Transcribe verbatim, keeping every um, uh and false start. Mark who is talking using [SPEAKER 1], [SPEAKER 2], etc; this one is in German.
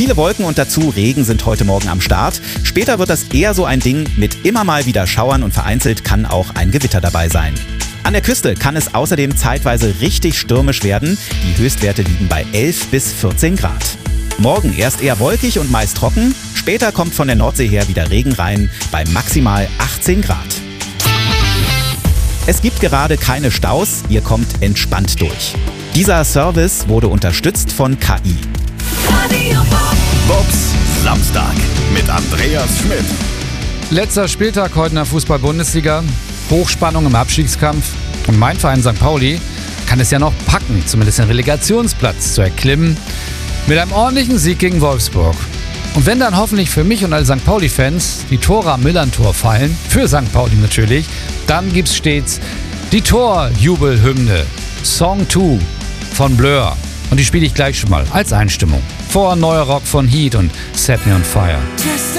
[SPEAKER 1] Viele Wolken und dazu Regen sind heute Morgen am Start. Später wird das eher so ein Ding mit immer mal wieder Schauern und vereinzelt kann auch ein Gewitter dabei sein. An der Küste kann es außerdem zeitweise richtig stürmisch werden. Die Höchstwerte liegen bei elf bis vierzehn Grad. Morgen erst eher wolkig und meist trocken. Später kommt von der Nordsee her wieder Regen rein bei maximal achtzehn Grad. Es gibt gerade keine Staus, ihr kommt entspannt durch. Dieser Service wurde unterstützt von K I.
[SPEAKER 2] Bobs Samstag mit Andreas Schmidt.
[SPEAKER 3] Letzter Spieltag heute in der Fußball-Bundesliga. Hochspannung im Abstiegskampf. Und mein Verein Sankt Pauli kann es ja noch packen, zumindest den Relegationsplatz zu erklimmen. Mit einem ordentlichen Sieg gegen Wolfsburg. Und wenn dann hoffentlich für mich und alle Sankt Pauli-Fans die Tore am Millerntor fallen, für Sankt Pauli natürlich, dann gibt's stets die Torjubelhymne Song zwei von Blur. Und die spiele ich gleich schon mal als Einstimmung. Vor neuer Rock von Heat und Set Me on Fire.